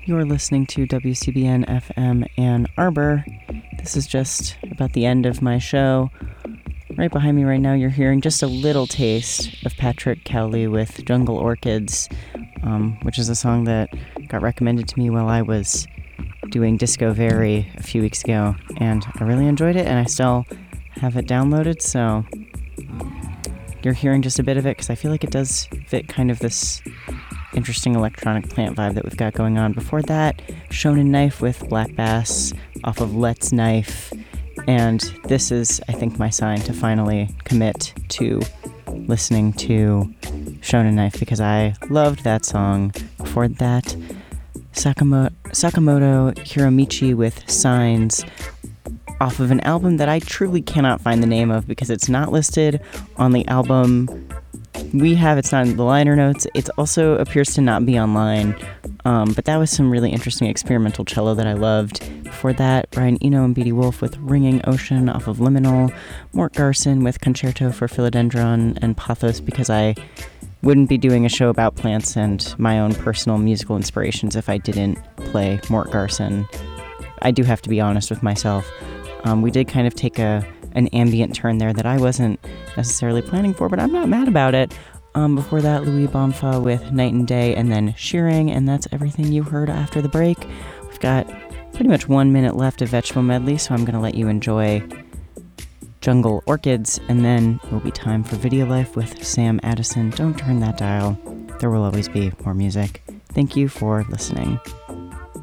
You're listening to WCBN FM Ann Arbor. This is just about the end of my show. Right behind me right now, you're hearing just a little taste of Patrick Cowley with Jungle Orchids, which is a song that got recommended to me while I was doing Disco Very a few weeks ago, and I really enjoyed it, and I still have it downloaded, so you're hearing just a bit of it because I feel like it does fit kind of this interesting electronic plant vibe that we've got going on. Before that, Shonen Knife with Black Bass off of Let's Knife, and this is, I think, my sign to finally commit to listening to Shonen Knife because I loved that song. Before that, Sakamoto Hiromichi with Signs off of an album that I truly cannot find the name of because it's not listed on the album we have. It's not in the liner notes. It also appears to not be online, but that was some really interesting experimental cello that I loved. Before that, Brian Eno and Beatty Wolf with Ringing Ocean off of Liminal, Mort Garson with Concerto for Philodendron and Pathos, because I wouldn't be doing a show about plants and my own personal musical inspirations if I didn't play Mort Garson. I do have to be honest with myself. We did kind of take an ambient turn there that I wasn't necessarily planning for, but I'm not mad about it. Before that, Louis Bonfa with Night and Day, and then Shearing, and that's everything you heard after the break. We've got pretty much 1 minute left of Vegetable Medley, so I'm going to let you enjoy Jungle Orchids, and then it will be time for Video Life with Sam Addison. Don't turn that dial. There will always be more music. Thank you for listening.